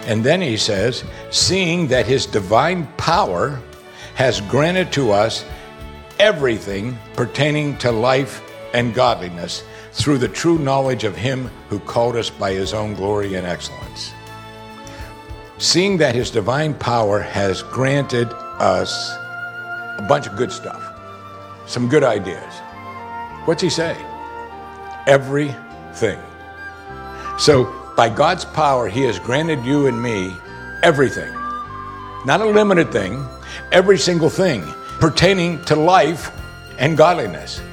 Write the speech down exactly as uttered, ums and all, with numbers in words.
And then he says, seeing that his divine power has granted to us everything pertaining to life and godliness through the true knowledge of him who called us by his own glory and excellence. Seeing that his divine power has granted us a bunch of good stuff, some good ideas. What's he say? Everything. So by God's power, he has granted you and me everything. Not a limited thing, every single thing pertaining to life and godliness.